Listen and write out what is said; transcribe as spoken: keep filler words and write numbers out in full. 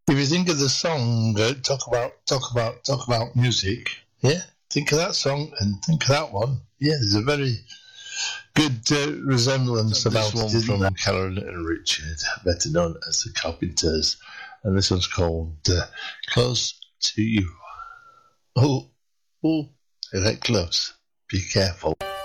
If you think of the song, uh, talk about, talk about, talk about music. Yeah, think of that song and think of that one. Yeah, there's a very good uh, resemblance This about one it, from from Karen and Richard, better known as the Carpenters, and this one's called uh, Close to You. Oh, oh, Get close. Be careful.